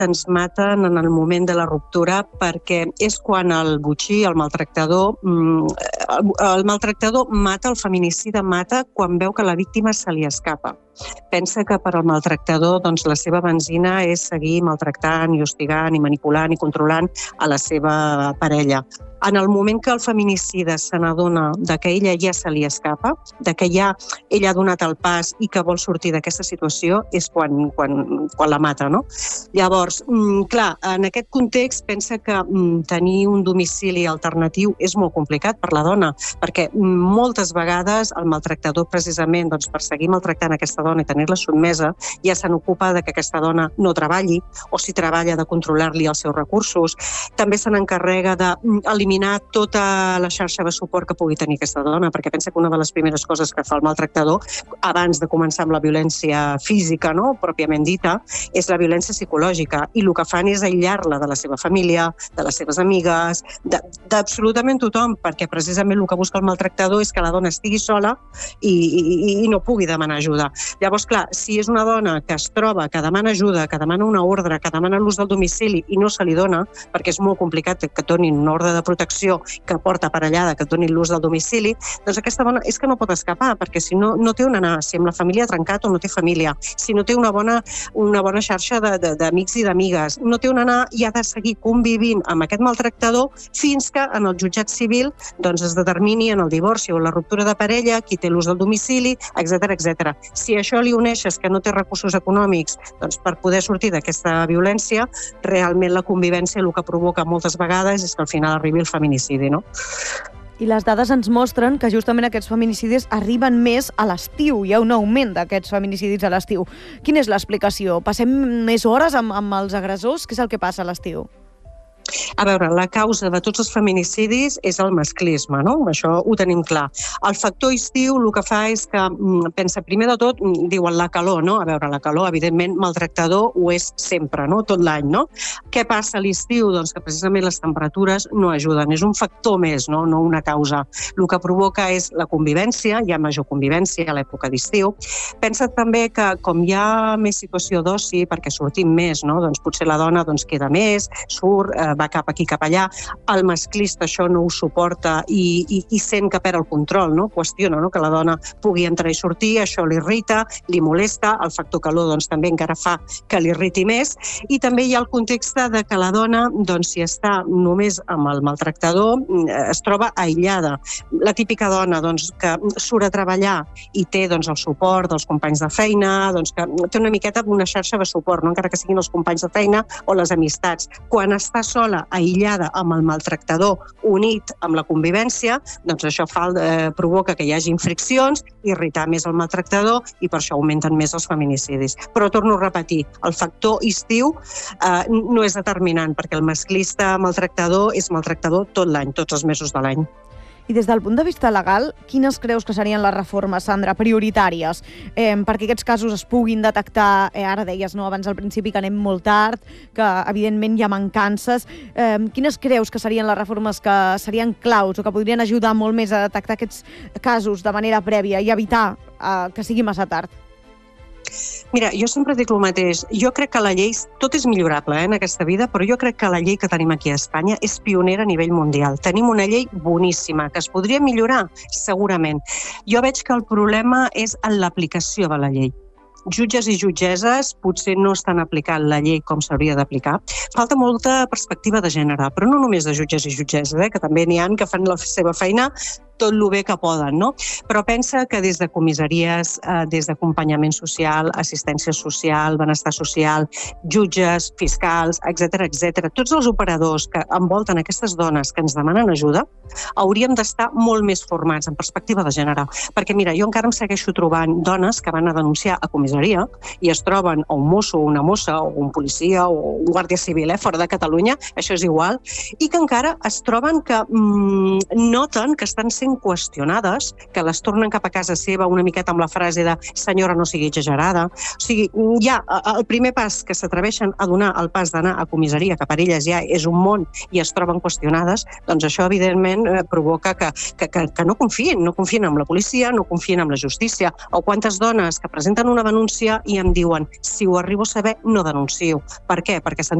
ens maten en el moment de la ruptura perquè és quan el botxí, el maltractador mata, el feminicida mata quan veu que la víctima se li escapa. Pensa que per al maltractador la seva benzina és seguir maltractant i hostigant i manipulant i controlant a la seva parella. En el moment que el feminicida se n'adona que ella ja se li escapa, que ja ella ha donat el pas i que vol sortir d'aquesta situació, és quan la mata, no? Llavors, clar, en aquest context pensa que tenir un domicili alternatiu és molt complicat per la dona, perquè moltes vegades el maltractador, precisament per seguir maltractant aquesta dona i tenir-la sotmesa, ja se n'ocupa que aquesta dona no treballi, o si treballa de controlar-li els seus recursos. També se n'encarrega d'eliminar tota la xarxa de suport que pugui tenir aquesta dona, perquè pensa que una de les primeres coses que fa el maltractador, abans de començar amb la violència física, no, pròpiament dita, és la violència psicològica, i el que fan és aïllar-la de la seva família, de les seves amigues, d'absolutament tothom, perquè precisament el que busca el maltractador és que la dona estigui sola i no pugui demanar ajuda. Llavors, clar, si és una dona que es troba, que demana ajuda, que demana una ordre, que demana l'ús del domicili i no se li dona, perquè és molt complicat que et donin una ordre de protecció que porta aparellada, que et donin l'ús del domicili, doncs aquesta dona és que no pot escapar, perquè si no té on anar, si amb la família ha trencat o no té família, si no té una bona xarxa d'amics i d'amigues, no té on anar i ha de seguir convivint amb aquest maltractador fins que en el jutjat civil es determini en el divorci o la ruptura de parella qui té l'ús del domicili, etc. Si a això li uneixes que no té recursos econòmics per poder sortir d'aquesta violència, realment la convivència el que provoca moltes vegades és que al final arribi el feminicidi, no? I les dades ens mostren que justament aquests feminicidis arriben més a l'estiu. Hi ha un augment d'aquests feminicidis a l'estiu. Quina és l'explicació? Passem més hores amb els agressors? Què és el que passa a l'estiu? A veure, la causa de tots els feminicidis és el masclisme, no? Això ho tenim clar. El factor estiu el que fa és que pensa, primer de tot, diuen la calor, no? A veure, la calor, evidentment, maltractador ho és sempre, no? Tot l'any, no? Què passa a l'estiu? Doncs que precisament les temperatures no ajuden. És un factor més, no una causa. El que provoca és la convivència, hi ha major convivència a l'època d'estiu. Pensa també que com hi ha més situació d'oci, perquè sortim més, no? Doncs potser la dona queda més, surt, va cap aquí, cap allà. El masclista això no ho suporta i sent que perd el control, no? Qüestiona, no? Que la dona pugui entrar i sortir, això l'irrita, li molesta, el factor calor també encara fa que l'irriti més, i també hi ha el context de que la dona, si està només amb el maltractador, es troba aïllada. La típica dona que surt a treballar i té el suport dels companys de feina, que té una miqueta una xarxa de suport, no? Encara que siguin els companys de feina o les amistats. Quan està sola, aïllada amb el maltractador, unit amb la convivència, això provoca que hi hagi friccions, irritar més el maltractador i per això augmenten més els feminicidis. Però torno a repetir, el factor estiu no és determinant, perquè el masclista maltractador és maltractador tot l'any, tots els mesos de l'any. I des del punt de vista legal, quines creus que serien les reformes, Sandra, prioritàries? Perquè aquests casos es puguin detectar, ara deies, no, abans al principi que anem molt tard, que evidentment hi ha mancances. Quines creus que serien les reformes que serien claus o que podrien ajudar molt més a detectar aquests casos de manera prèvia i evitar que sigui massa tard? Mira, jo sempre dic el mateix. Jo crec que la llei, tot és millorable en aquesta vida, però jo crec que la llei que tenim aquí a Espanya és pionera a nivell mundial. Tenim una llei boníssima, que es podria millorar, segurament. Jo veig que el problema és en l'aplicació de la llei. Jutges i jutgesses potser no estan aplicant la llei com s'hauria d'aplicar. Falta molta perspectiva de gènere, però no només de jutges i jutgesses, que també n'hi ha que fan la seva feina tot el bé que poden, no? Però pensa que des de comissaries, des d'acompanyament social, assistència social, benestar social, jutges, fiscals, etc., tots els operadors que envolten aquestes dones que ens demanen ajuda, hauríem d'estar molt més formats en perspectiva de gènere. Perquè, mira, jo encara em segueixo trobant dones que van a denunciar a comissaria i es troben un mosso, una mossa, o un policia, o un guàrdia civil, fora de Catalunya, això és igual, i que encara es troben que noten que estan sent ben qüestionades, que les tornen cap a casa seva una miqueta amb la frase de senyora, no sigui exagerada. O sigui, ja el primer pas que s'atreveixen a donar, el pas d'anar a comissaria, que per elles ja és un món i es troben qüestionades, doncs això evidentment provoca que no confien en la policia, no confien en la justícia. O quantes dones que presenten una denúncia i em diuen si ho arribo a saber no denuncio. Per què? Perquè